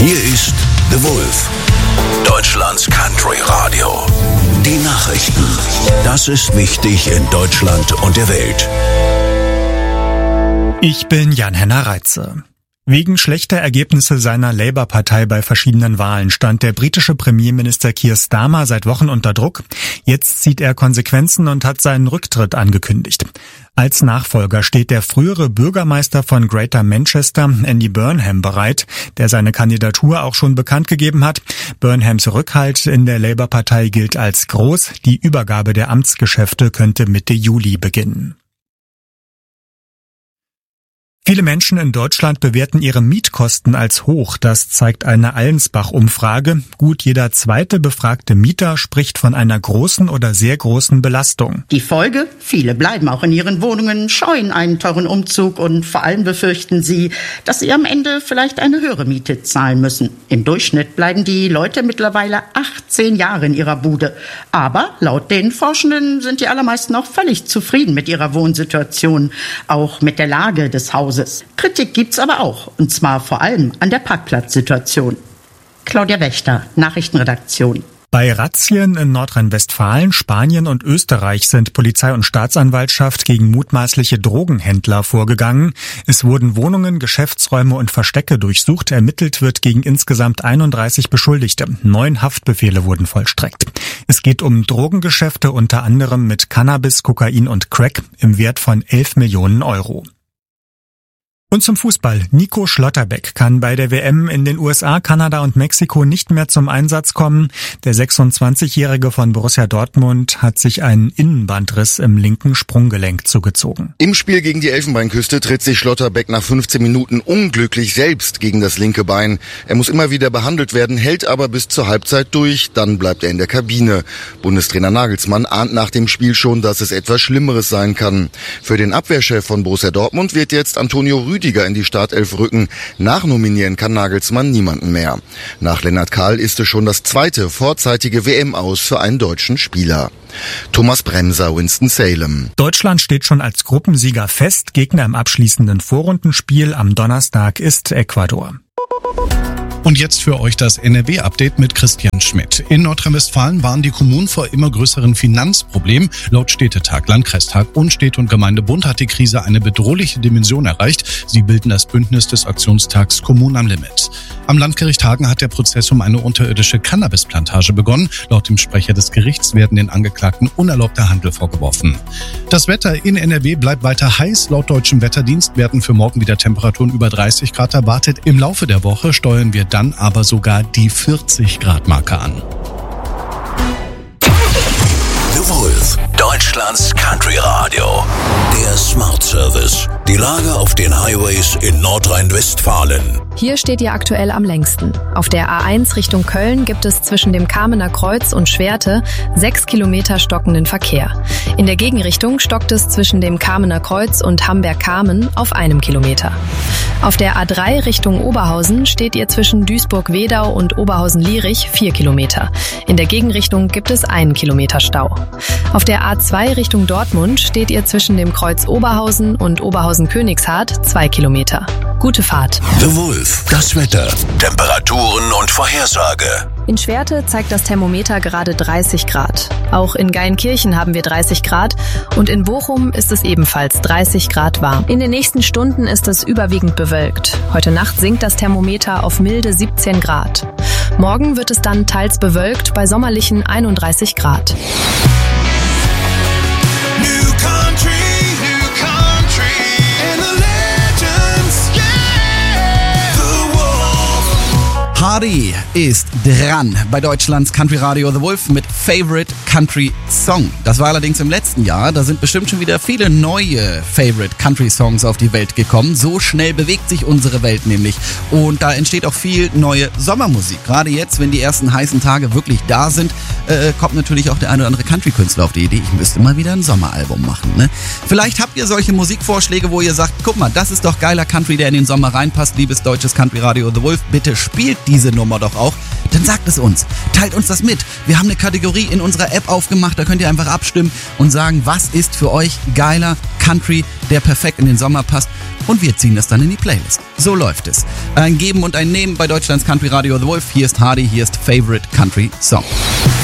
Hier ist The Wolf, Deutschlands Country Radio. Die Nachrichten. Das ist wichtig in Deutschland und der Welt. Ich bin Jan-Henner Reitze. Wegen schlechter Ergebnisse seiner Labour-Partei bei verschiedenen Wahlen stand der britische Premierminister Keir Starmer seit Wochen unter Druck. Jetzt zieht er Konsequenzen und hat seinen Rücktritt angekündigt. Als Nachfolger steht der frühere Bürgermeister von Greater Manchester, Andy Burnham, bereit, der seine Kandidatur auch schon bekannt gegeben hat. Burnhams Rückhalt in der Labour-Partei gilt als groß. Die Übergabe der Amtsgeschäfte könnte Mitte Juli beginnen. Viele Menschen in Deutschland bewerten ihre Mietkosten als hoch. Das zeigt eine Allensbach-Umfrage. Gut jeder zweite befragte Mieter spricht von einer großen oder sehr großen Belastung. Die Folge? Viele bleiben auch in ihren Wohnungen, scheuen einen teuren Umzug und vor allem befürchten sie, dass sie am Ende vielleicht eine höhere Miete zahlen müssen. Im Durchschnitt bleiben die Leute mittlerweile 18 Jahre in ihrer Bude. Aber laut den Forschenden sind die allermeisten auch völlig zufrieden mit ihrer Wohnsituation, auch mit der Lage des Hauses. Kritik gibt's aber auch, und zwar vor allem an der Parkplatzsituation. Claudia Wächter, Nachrichtenredaktion. Bei Razzien in Nordrhein-Westfalen, Spanien und Österreich sind Polizei und Staatsanwaltschaft gegen mutmaßliche Drogenhändler vorgegangen. Es wurden Wohnungen, Geschäftsräume und Verstecke durchsucht. Ermittelt wird gegen insgesamt 31 Beschuldigte. 9 Haftbefehle wurden vollstreckt. Es geht um Drogengeschäfte unter anderem mit Cannabis, Kokain und Crack im Wert von 11 Millionen Euro. Und zum Fußball. Nico Schlotterbeck kann bei der WM in den USA, Kanada und Mexiko nicht mehr zum Einsatz kommen. Der 26-Jährige von Borussia Dortmund hat sich einen Innenbandriss im linken Sprunggelenk zugezogen. Im Spiel gegen die Elfenbeinküste tritt sich Schlotterbeck nach 15 Minuten unglücklich selbst gegen das linke Bein. Er muss immer wieder behandelt werden, hält aber bis zur Halbzeit durch. Dann bleibt er in der Kabine. Bundestrainer Nagelsmann ahnt nach dem Spiel schon, dass es etwas Schlimmeres sein kann. Für den Abwehrchef von Borussia Dortmund wird jetzt Antonio Rüdiger in die Startelf rücken. Nachnominieren kann Nagelsmann niemanden mehr. Nach Lennart Kahl ist es schon das zweite vorzeitige WM-Aus für einen deutschen Spieler. Thomas Bremser, Winston-Salem. Deutschland steht schon als Gruppensieger fest. Gegner im abschließenden Vorrundenspiel am Donnerstag ist Ecuador. Und jetzt für euch das NRW-Update mit Christian Schmidt. In Nordrhein-Westfalen waren die Kommunen vor immer größeren Finanzproblemen. Laut Städtetag, Landkreistag und Städte- und Gemeindebund hat die Krise eine bedrohliche Dimension erreicht. Sie bilden das Bündnis des Aktionstags Kommunen am Limit. Am Landgericht Hagen hat der Prozess um eine unterirdische Cannabisplantage begonnen. Laut dem Sprecher des Gerichts werden den Angeklagten unerlaubter Handel vorgeworfen. Das Wetter in NRW bleibt weiter heiß. Laut deutschem Wetterdienst werden für morgen wieder Temperaturen über 30 Grad erwartet. Im Laufe der Woche steuern wir dann aber sogar die 40 Grad Marke an. The Wolf, Deutschlands Country Radio. Der Smart Service. Die Lage auf den Highways in Nordrhein-Westfalen. Hier steht ihr aktuell am längsten. Auf der A1 Richtung Köln gibt es zwischen dem Kamener Kreuz und Schwerte 6 Kilometer stockenden Verkehr. In der Gegenrichtung stockt es zwischen dem Kamener Kreuz und Hamberg-Kamen auf 1 Kilometer. Auf der A3 Richtung Oberhausen steht ihr zwischen Duisburg-Wedau und Oberhausen-Lierich 4 Kilometer. In der Gegenrichtung gibt es 1 Kilometer Stau. Auf der A2 Richtung Dortmund steht ihr zwischen dem Kreuz Oberhausen und Oberhausen-Königshardt 2 Kilometer. Gute Fahrt. The Wolf, das Wetter, Temperaturen und Vorhersage. In Schwerte zeigt das Thermometer gerade 30 Grad. Auch in Geilenkirchen haben wir 30 Grad und in Bochum ist es ebenfalls 30 Grad warm. In den nächsten Stunden ist es überwiegend bewölkt. Heute Nacht sinkt das Thermometer auf milde 17 Grad. Morgen wird es dann teils bewölkt bei sommerlichen 31 Grad. Hardy ist dran bei Deutschlands Country Radio The Wolf mit Favorite Country Song. Das war allerdings im letzten Jahr. Da sind bestimmt schon wieder viele neue Favorite Country Songs auf die Welt gekommen. So schnell bewegt sich unsere Welt nämlich. Und da entsteht auch viel neue Sommermusik. Gerade jetzt, wenn die ersten heißen Tage wirklich da sind, kommt natürlich auch der eine oder andere Country-Künstler auf die Idee, ich müsste mal wieder ein Sommeralbum machen. Ne? Vielleicht habt ihr solche Musikvorschläge, wo ihr sagt, guck mal, das ist doch geiler Country, der in den Sommer reinpasst. Liebes deutsches Country Radio The Wolf, bitte spielt diese Nummer doch auch. Dann dann sagt es uns. Teilt uns das mit. Wir haben eine Kategorie in unserer App aufgemacht, da könnt ihr einfach abstimmen und sagen, was ist für euch geiler Country, der perfekt in den Sommer passt. Und wir ziehen das dann in die Playlist. So läuft es. Ein Geben und ein Nehmen bei Deutschlands Country Radio The Wolf. Hier ist Hardy, hier ist Favorite Country Song.